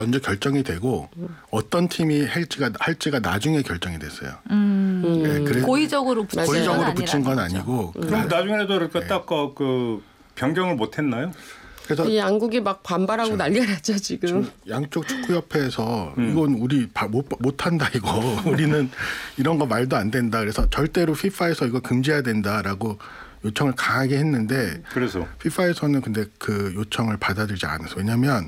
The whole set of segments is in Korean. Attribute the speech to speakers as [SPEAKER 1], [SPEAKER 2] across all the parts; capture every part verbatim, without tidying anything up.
[SPEAKER 1] 먼저 결정이 되고 음. 어떤 팀이 할지가 할지가 나중에 결정이 됐어요.
[SPEAKER 2] 음.
[SPEAKER 1] 네, 그래,
[SPEAKER 2] 고의적으로 붙인
[SPEAKER 1] 고의적으로
[SPEAKER 2] 건,
[SPEAKER 1] 붙인 건 아니고.
[SPEAKER 3] 음. 그럼 나중에도 그러니까
[SPEAKER 1] 네.
[SPEAKER 3] 딱 그 변경을 못했나요?
[SPEAKER 4] 그래서 이 양국이 막 반발하고 그렇죠. 난리가 났죠 지금.
[SPEAKER 1] 지금 양쪽 축구협회에서 음. 이건 우리 못 못한다 이거 우리는 이런 거 말도 안 된다. 그래서 절대로 피파에서 이거 금지해야 된다라고 요청을 강하게 했는데
[SPEAKER 3] 그래서
[SPEAKER 1] 피파에서는 근데 그 요청을 받아들이지 않았어요. 왜냐하면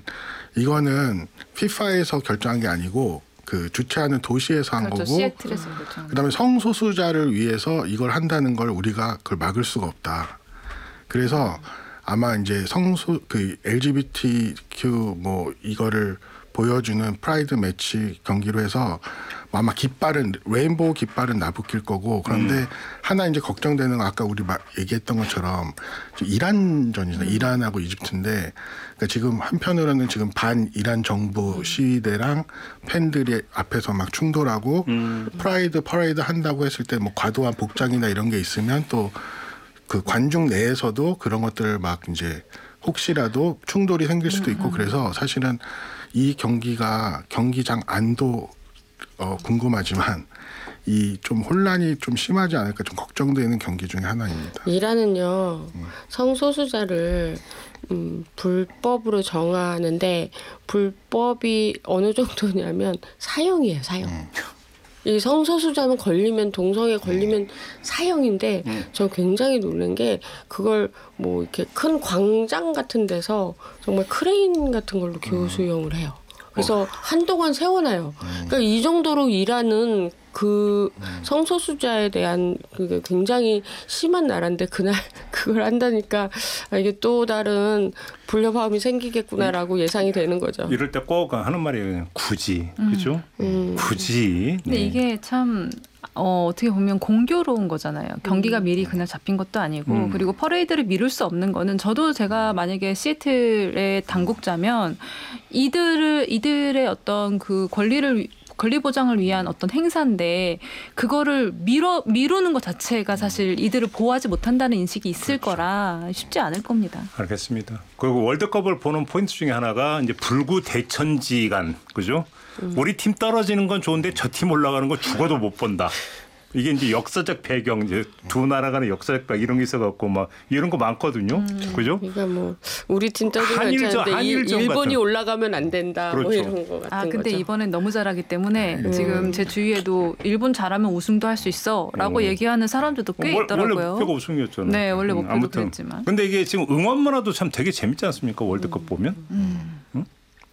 [SPEAKER 1] 이거는 피파에서 결정한 게 아니고 그 주최하는 도시에서 한
[SPEAKER 2] 그렇죠.
[SPEAKER 1] 거고
[SPEAKER 2] 시애틀에서 결정한
[SPEAKER 1] 그다음에 성소수자를 위해서 이걸 한다는 걸 우리가 그걸 막을 수가 없다. 그래서 아마 이제 성소 그 엘지비티큐 뭐 이거를 보여주는 프라이드 매치 경기로 해서 아마 깃발은 레인보우 깃발은 나부낄 거고 그런데 음. 하나 이제 걱정되는 건 아까 우리 막 얘기했던 것처럼 이란전이잖아요. 음. 이란하고 이집트인데 그러니까 지금 한편으로는 지금 반 이란 정부 시위대랑 팬들이 앞에서 막 충돌하고 음. 프라이드 퍼레이드 한다고 했을 때 뭐 과도한 복장이나 이런 게 있으면 또 그 관중 내에서도 그런 것들 막 이제 혹시라도 충돌이 생길 수도 있고 그래서 사실은 이 경기가 경기장 안도 어, 궁금하지만 이 좀 혼란이 좀 심하지 않을까 좀 걱정되는 경기 중에 하나입니다.
[SPEAKER 4] 이란은요 음. 성소수자를 음, 불법으로 정하는데 불법이 어느 정도냐면 사형이에요, 사형. 음. 이 성소수자는 걸리면 동성애 걸리면 음. 사형인데 음. 저 굉장히 놀란 게 그걸 뭐 이렇게 큰 광장 같은 데서 정말 크레인 같은 걸로 교우 수용을 해요. 그래서 어. 한동안 세워놔요. 음. 그러니까 이 정도로 일하는 그 음. 성소수자에 대한 그게 굉장히 심한 나라인데 그날 그걸 한다니까 이게 또 다른 불협화음이 생기겠구나라고 음. 예상이 되는 거죠.
[SPEAKER 3] 이럴 때 꼭 하는 말이에요. 굳이. 음. 그죠? 음. 굳이.
[SPEAKER 2] 근데 네. 이게 참 어, 어떻게 보면 공교로운 거잖아요. 경기가 음. 미리 그날 잡힌 것도 아니고 음. 그리고 퍼레이드를 미룰 수 없는 거는 저도 제가 만약에 시애틀의 당국자면 이들을 이들의 어떤 그 권리를 권리 보장을 위한 어떤 행사인데 그거를 미뤄 미루는 것 자체가 사실 이들을 보호하지 못한다는 인식이 있을 그렇죠. 거라 쉽지 않을 겁니다.
[SPEAKER 3] 알겠습니다. 그리고 월드컵을 보는 포인트 중에 하나가 이제 불구대천지간 그죠? 음. 우리 팀 떨어지는 건 좋은데 저 팀 올라가는 거 죽어도 못 본다. 이게 이제 역사적 배경, 이제 두 나라 간의 역사적 배경 이런 게 있어갖고 막 이런 거 많거든요. 음. 그죠?
[SPEAKER 4] 그러니까 뭐 우리 팀 떨어지면 괜찮은데 일본이 같은. 올라가면 안 된다.
[SPEAKER 3] 그렇죠.
[SPEAKER 4] 뭐 이런 거 같은
[SPEAKER 2] 아 근데
[SPEAKER 4] 거죠.
[SPEAKER 2] 이번엔 너무 잘하기 때문에 음. 지금 제 주위에도 일본 잘하면 우승도 할 수 있어라고 음. 얘기하는 사람들도 꽤
[SPEAKER 3] 어,
[SPEAKER 2] 있더라고요.
[SPEAKER 3] 원래 목표가 우승이었잖아요.
[SPEAKER 2] 네, 원래 목표도
[SPEAKER 3] 음, 아무튼.
[SPEAKER 2] 그랬지만.
[SPEAKER 3] 근데 이게 지금 응원 문화도 참 되게 재밌지 않습니까? 월드컵 보면.
[SPEAKER 2] 음.
[SPEAKER 3] 응?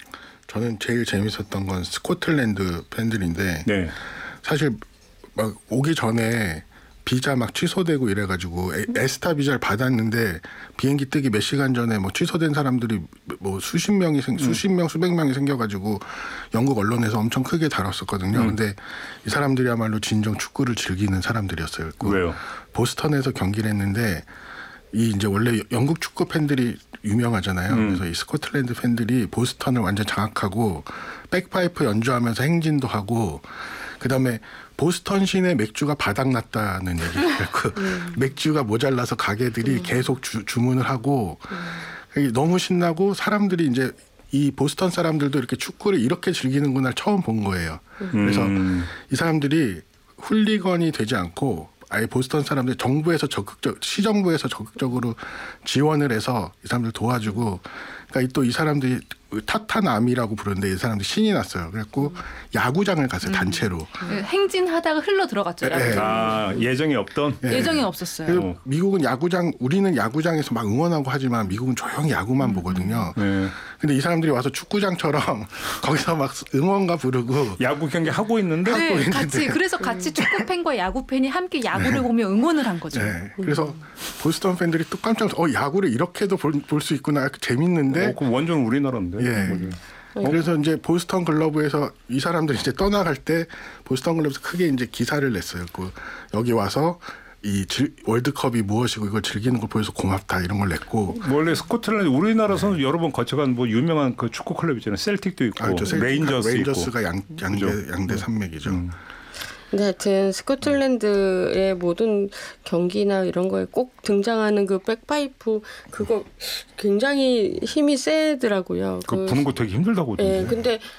[SPEAKER 1] 저는 제일 재밌었던 건 스코틀랜드 팬들인데
[SPEAKER 3] 네.
[SPEAKER 1] 사실 막 오기 전에 비자 막 취소되고 이래가지고 에스타 비자를 받았는데 비행기 뜨기 몇 시간 전에 뭐 취소된 사람들이 뭐 수십 명이 생, 수십 명 수백 명이 생겨가지고 영국 언론에서 엄청 크게 다뤘었거든요. 음. 근데 이 사람들이야말로 진정 축구를 즐기는 사람들이었어요.
[SPEAKER 3] 왜요?
[SPEAKER 1] 보스턴에서 경기를 했는데 이 이제 원래 영국 축구 팬들이 유명하잖아요. 음. 그래서 이 스코틀랜드 팬들이 보스턴을 완전 장악하고 백파이프 연주하면서 행진도 하고 그다음에 보스턴 시내 맥주가 바닥났다는 얘기를 했고 음. 맥주가 모자라서 가게들이 음. 계속 주, 주문을 하고 음. 너무 신나고 사람들이 이제 이 보스턴 사람들도 이렇게 축구를 이렇게 즐기는구나 처음 본 거예요. 음. 그래서 이 사람들이 훌리건이 되지 않고 아예 보스턴 사람들 정부에서 적극적 시정부에서 적극적으로 지원을 해서 이 사람들 도와주고 그러니까 또 이 사람들이 타타남이라고 부르는데 이 사람들이 신이 났어요. 그래갖고 야구장을 갔어요. 음. 단체로.
[SPEAKER 2] 네, 행진하다가 흘러 들어갔죠.
[SPEAKER 1] 네.
[SPEAKER 3] 아 예정이 없던?
[SPEAKER 1] 네.
[SPEAKER 2] 예정이 없었어요.
[SPEAKER 1] 그래서 미국은 야구장 우리는 야구장에서 막 응원하고 하지만 미국은 조용히 야구만 음. 보거든요.
[SPEAKER 3] 네.
[SPEAKER 1] 근데 이 사람들이 와서 축구장처럼 거기서 막 응원가 부르고
[SPEAKER 3] 야구 경기 하고 있는데
[SPEAKER 2] 네,
[SPEAKER 3] 하고 있는데.
[SPEAKER 2] 같이 그래서 같이 축구 팬과 야구 팬이 함께 야구를 네. 보며 응원을 한 거죠.
[SPEAKER 1] 네. 그래서 보스턴 팬들이 또 깜짝 놀라서 어 야구를 이렇게도 볼 수 있구나 재밌는데.
[SPEAKER 3] 어, 그럼 완전 우리나라인데.
[SPEAKER 1] 예. 그래서 이제 보스턴 글러브에서 이 사람들이 이제 떠나갈 때 보스턴 글러브에서 크게 이제 기사를 냈어요. 그 여기 와서 이 질, 월드컵이 무엇이고 이걸 즐기는 걸 보여서 고맙다 이런 걸 냈고
[SPEAKER 3] 원래 스코틀랜드 우리나라에서는 네. 여러 번 거쳐간 뭐 유명한 그 축구 클럽 있잖아요. 셀틱도 있고
[SPEAKER 1] 아, 셀틱,
[SPEAKER 3] 레인저스
[SPEAKER 1] 레인저스가
[SPEAKER 3] 있고.
[SPEAKER 1] 양, 양대 양대 산맥이죠. 음.
[SPEAKER 4] 근데 하여튼 스코틀랜드의 모든 경기나 이런 거에 꼭 등장하는 그 백파이프 그거 굉장히 힘이 세더라고요.
[SPEAKER 3] 그 부는 거 되게 힘들다고
[SPEAKER 4] 예,
[SPEAKER 3] 그러던데.
[SPEAKER 4] 근데